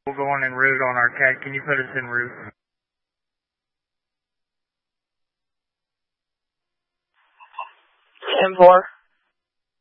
We're going en route on our CAD. Can you put us en route? 10-4.